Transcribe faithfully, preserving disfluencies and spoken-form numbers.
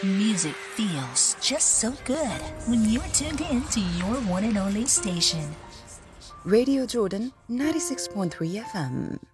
Music feels just so good when you're tuned in to your one and only station. Radio Jordan ninety-six point three F M.